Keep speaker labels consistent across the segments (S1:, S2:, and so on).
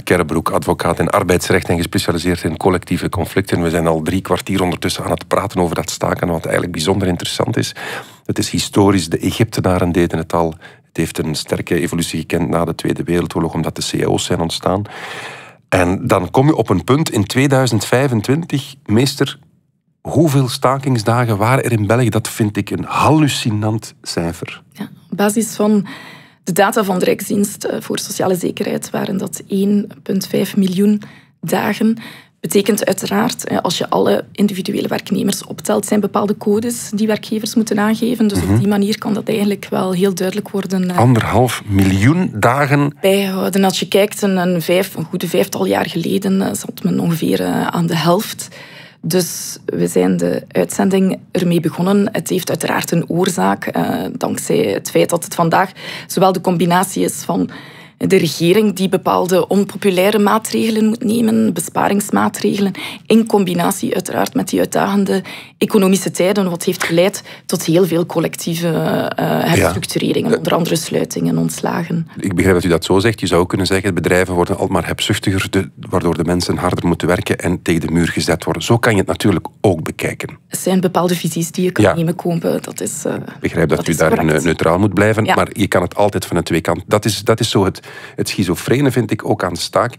S1: Kerrebroek, advocaat in arbeidsrecht en gespecialiseerd in collectieve conflicten. We zijn al 3 kwartier ondertussen aan het praten over dat staken, wat eigenlijk bijzonder interessant is. Het is historisch, de Egyptenaren deden het al. Het heeft een sterke evolutie gekend na de Tweede Wereldoorlog, omdat de cao's zijn ontstaan. En dan kom je op een punt in 2025, meester, hoeveel stakingsdagen waren er in België? Dat vind ik een hallucinant cijfer.
S2: Ja, op basis van de data van de Rijksdienst voor Sociale Zekerheid waren dat 1,5 miljoen dagen. Betekent uiteraard, als je alle individuele werknemers optelt, zijn bepaalde codes die werkgevers moeten aangeven. Dus op die manier kan dat eigenlijk wel heel duidelijk worden.
S1: 1,5 miljoen dagen
S2: bijhouden. Als je kijkt, een goede 5-tal jaar geleden zat men ongeveer aan de helft. Dus we zijn de uitzending ermee begonnen. Het heeft uiteraard een oorzaak, dankzij het feit dat het vandaag zowel de combinatie is van de regering die bepaalde onpopulaire maatregelen moet nemen, besparingsmaatregelen, in combinatie uiteraard met die uitdagende economische tijden, wat heeft geleid tot heel veel collectieve herstructureringen, onder andere sluitingen, ontslagen.
S1: Ik begrijp dat u dat zo zegt. Je zou kunnen zeggen, bedrijven worden altijd maar hebzuchtiger, waardoor de mensen harder moeten werken en tegen de muur gezet worden. Zo kan je het natuurlijk ook bekijken.
S2: Er zijn bepaalde visies die je kan nemen, Koombe. Dat is
S1: ik begrijp dat u daar neutraal moet blijven, maar je kan het altijd van de twee kanten. Dat is zo het schizofrene, vind ik, ook aan de staak.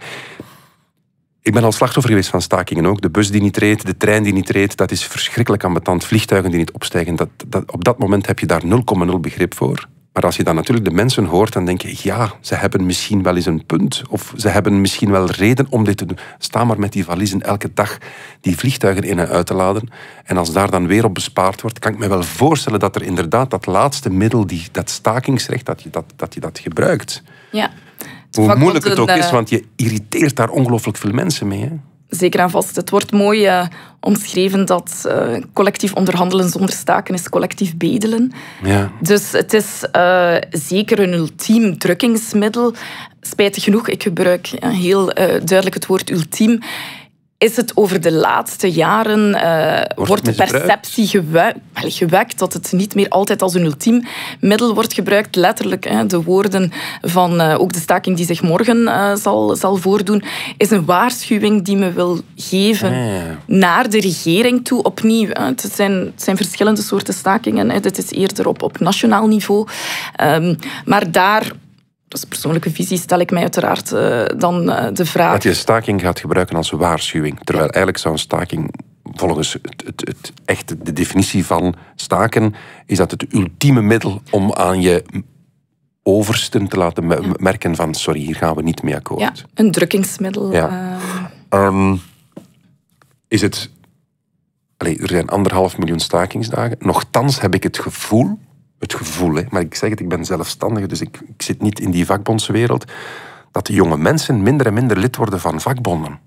S1: Ik ben al slachtoffer geweest van stakingen ook. De bus die niet reed, de trein die niet reed, dat is verschrikkelijk ambetant. Vliegtuigen die niet opstijgen, op dat moment heb je daar 0,0 begrip voor. Maar als je dan natuurlijk de mensen hoort, dan denk je, ja, ze hebben misschien wel eens een punt. Of ze hebben misschien wel reden om dit te doen. Sta maar met die valiezen elke dag die vliegtuigen in en uit te laden. En als daar dan weer op bespaard wordt, kan ik me wel voorstellen dat er inderdaad dat laatste middel, dat stakingsrecht, dat je dat gebruikt.
S2: Ja.
S1: Hoe moeilijk het ook is, want je irriteert daar ongelooflijk veel mensen mee. Hè?
S2: Zeker en vast. Het wordt mooi omschreven dat collectief onderhandelen zonder staken is collectief bedelen.
S1: Ja.
S2: Dus het is zeker een ultiem drukkingsmiddel. Spijtig genoeg, ik gebruik heel duidelijk het woord ultiem. Is het over de laatste jaren, wordt de perceptie gewekt dat het niet meer altijd als een ultiem middel wordt gebruikt. Letterlijk, de woorden van ook de staking die zich morgen zal voordoen, is een waarschuwing die men wil geven naar de regering toe. Opnieuw, het zijn verschillende soorten stakingen. Dit is eerder op nationaal niveau. Maar daar... Dat is een persoonlijke visie, stel ik mij uiteraard dan de vraag...
S1: Dat je staking gaat gebruiken als waarschuwing. Terwijl eigenlijk zou een staking, volgens de definitie van staken, is dat het ultieme middel om aan je oversten te laten merken van sorry, hier gaan we niet mee akkoord.
S2: Ja, een drukkingsmiddel.
S1: Ja. Is het... er zijn 1,5 miljoen stakingsdagen. Nochtans heb ik het gevoel, maar ik zeg het, ik ben zelfstandige, dus ik zit niet in die vakbondswereld, dat de jonge mensen minder en minder lid worden van vakbonden.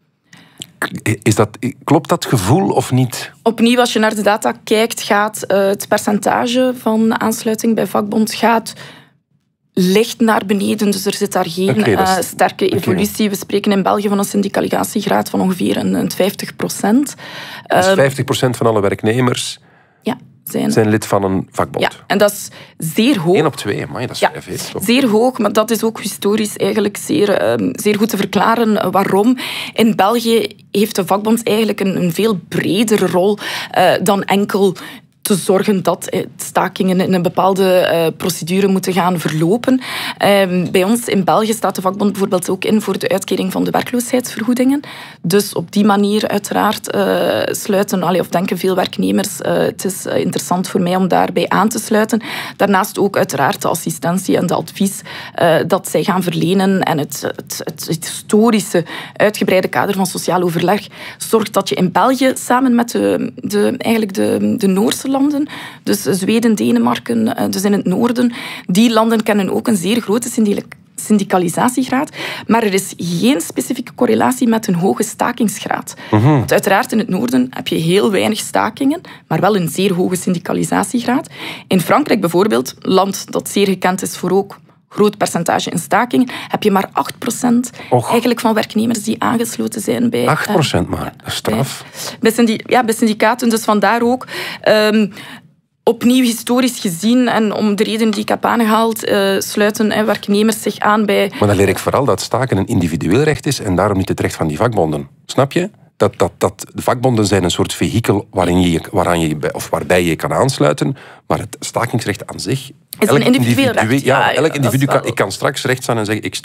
S1: Klopt dat gevoel of niet?
S2: Opnieuw, als je naar de data kijkt, gaat het percentage van aansluiting bij vakbond licht naar beneden, dus er zit daar geen sterke evolutie. We spreken in België van een syndicalisatiegraad van ongeveer een 50%.
S1: Dus 50% van alle werknemers...
S2: Ja.
S1: Zijn lid van een vakbond.
S2: Ja, en dat is zeer hoog.
S1: 1 op 2, maar dat is vrij veel.
S2: Zeer hoog, maar dat is ook historisch eigenlijk zeer goed te verklaren. Waarom? In België heeft de vakbond eigenlijk een veel bredere rol dan enkel te zorgen dat stakingen in een bepaalde procedure moeten gaan verlopen. Bij ons in België staat de vakbond bijvoorbeeld ook in voor de uitkering van de werkloosheidsvergoedingen. Dus op die manier uiteraard denken veel werknemers, het is interessant voor mij om daarbij aan te sluiten. Daarnaast ook uiteraard de assistentie en de advies dat zij gaan verlenen en het historische uitgebreide kader van sociaal overleg zorgt dat je in België samen met de Noorse landen, dus Zweden, Denemarken, dus in het noorden, die landen kennen ook een zeer grote syndicalisatiegraad, maar er is geen specifieke correlatie met een hoge stakingsgraad. Want uiteraard in het noorden heb je heel weinig stakingen, maar wel een zeer hoge syndicalisatiegraad. In Frankrijk bijvoorbeeld, land dat zeer gekend is voor ook groot percentage in stakingen, heb je maar 8% eigenlijk van werknemers die aangesloten zijn bij...
S1: 8% maar, dat is straf.
S2: Bij syndicaten, dus vandaar ook... opnieuw historisch gezien, en om de reden die ik heb aangehaald, sluiten werknemers zich aan bij...
S1: Maar dan leer ik vooral dat staken een individueel recht is en daarom niet het recht van die vakbonden. Snap je? Dat de vakbonden zijn een soort vehikel waarbij je kan aansluiten, maar het stakingsrecht aan zich...
S2: is een individueel recht.
S1: Elk individu ik kan straks recht staan en zeggen, ik